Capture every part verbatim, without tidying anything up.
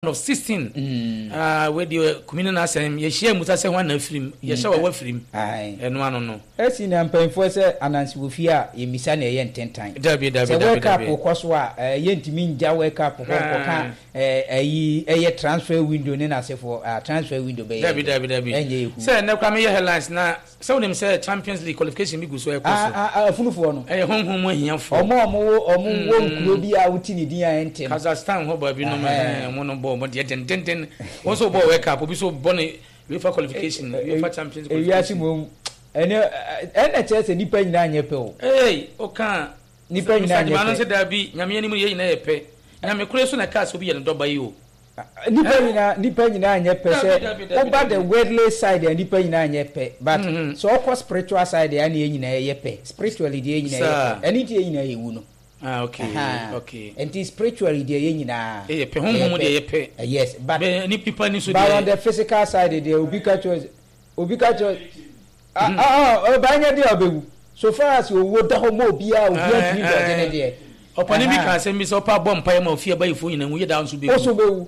of sixteen uh where the community assembly ye share musa say one na film ye share wa film ai eno ano no esi na mpanfo say anansi wofi a ye misa na ye ntentan dabi dabi dabi wake up koso a ye ntimi nja wake up ko kan eh ayi eye transfer window ne na sefo transfer window be dabi dabi dabi say na kwa me ye headlines na say wonim say Champions League qualification bi go so e ko so ah ah funufo no eh honhom mo hiafo omo omo omo wo nkuro bi a wuti ni din a ente Kazakhstan ho ba bi no me mo no bo mo de den den den wo so bo wake up obi so bo ne UEFA qualification UEFA Champions League e wiase mo ene ene chese nipa nyina anyepe o eh o kan nipa nyina anyepe ma no se da bi nyame ani mu ye nyina yepe nyame kure so na cars obi ye no doba yi o nipa nyina nipa nyina anyepe se over the worldly side and nipa nyina anyepe but mm-hmm. so of course spiritual side and ye nyina yepe spiritually de nyina yepe ani ti ye nyina yewu no ah okay uh-huh. okay and it spiritually de ye nyina yepe honhom de yepe uh, yes but ni people ni so but on the physical side de obi ka cho obi ka cho ah ah o ba nya de obewu so far as owo da ho mo obi a obi a three do de de opani bi kan se mi so pa bom pa ma ofie ba ifo nyina wu ye da nso be o so bewu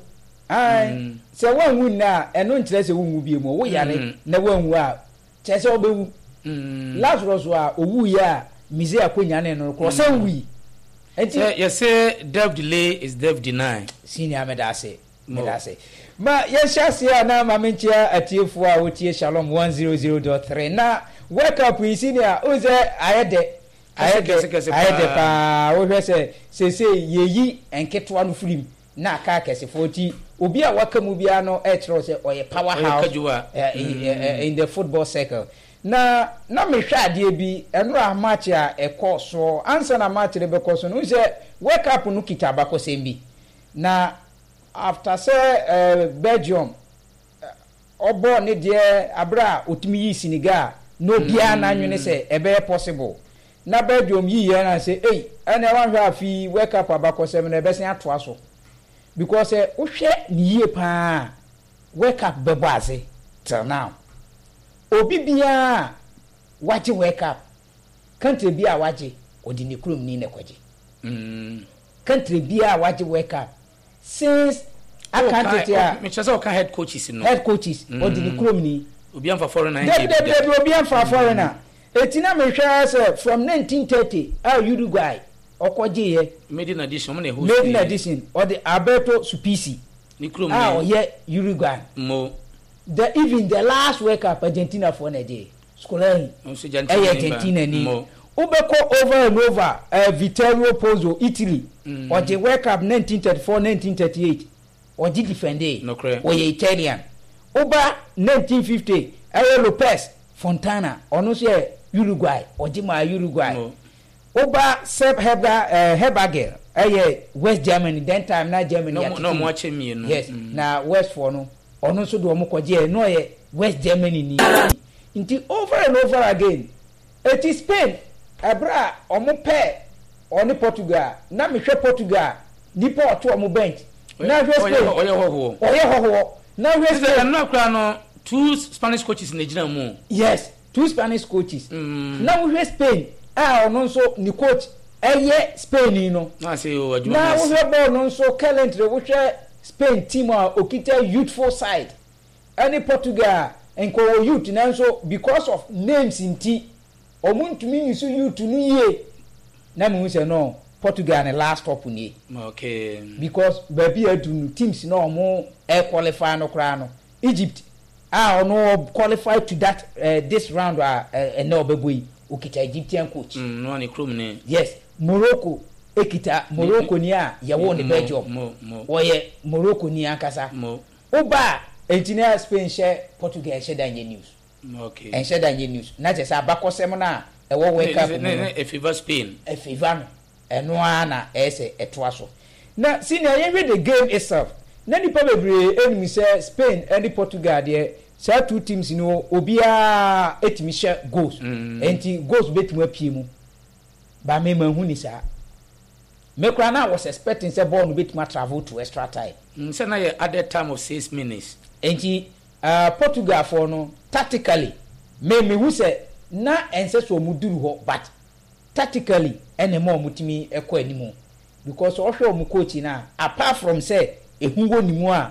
ai se wanwu na eno nkyere se wunwu bi mu wo yare na wanwu a kyere se obewu Lazarus a owu ya mize akonya ne no ko se wi enti you say death delay is death deny senior medase medase ma ye shasia na mamenchia atiefo a wotie Shalom one hundred point three na wake up in senior oze ayede ayede ayede pa wo hwe se se se yeyi enketwa no film na aka kese forty obi a wakamu bia no e tro se oye powerhouse uh, in, uh, in the football circle na na me hwa ade bi eno a match a e course so answer na match le be course no se wake up no kitaba ko sembi na after say uh, Belgium obo ne de abra otimi yi Senegal no bia na nwene se e be possible na Belgium yi ye na se eh ene wan hwa fi wake up abako sem na be sen ato aso because eh uhwe ni yie pa wake up bebo ase till now obi bia waje wake up country bia waje odi ni kurom ni nekwaje mm country bia waje wake up since I can't tell me chase o ka head coaches no head coaches odi ni kurom ni obi am for foreigner dey dey obi am for foreigner etina me hwa say from nineteen thirty ah Uruguay okoje ye made in addition mo na host made in addition or the Alberto Supisi ni kurom ah o ye Uruguay mo the even the last World Cup Argentina for na day skolari eh Argentina ni ubeko over and over uh, Vittorio Pozzo Italy mm. or the World Cup nineteen thirty-four nineteen thirty-eight or the defender no clear or Italian over nineteen fifty Ayo Lopez Fontana ono se Uruguay or the ma Uruguay no. Over Sepp Herber uh, Herberger eh West Germany then time na Germany no no mo ache mi no yes mm. na West for no ono so do mo kwaje no ye West Germany ni nti over and over again it is Spain abra omo pe oni Portugal na me hwe Portugal nipa oto omo bench na hwe Spain oye hoho oye hoho na hwe Spain na kra no two Spanish coaches na gina mu yes two Spanish coaches mm. na hwe Spain ah ono so ni coach eye Spain no na say o adwuma na hwe ball no so currently wo hwe Spain team a okita youthful side any Portugal enko youth na so because of names inti omuntumi yusu youth nu ye na me say no Portugal na last stop ni okay because baby adu teams na omo e qualify no kra no Egypt ah no qualify to that uh, this round uh, uh, na obeboyi okita Egyptian coach mm no ani krom ni yes Morocco ekita Morocco ni a ye wo ni Belgium mo mo oye Morocco ni akasa mo oba engineer Spain share Portugal share danye news okay en share danye news na je sa bakosem na e wo wake up no e favor Spain e favor no eno ana ese eto so na senior ye read the game itself na nipa bebre enemy say Spain and Portugal there say two teams no obia etimi share goals mm. enti goals betima pie mu ba me mahu ni sa me kra na was expecting say ball no betima travel to extra time mm, say na ye added time of six minutes enti uh, Portugal for no tactically me me hu say na ense so muduru ho but tactically ene mo mutimi ekọ animu because ohwe o mu coach na apart from say ehungo nimu a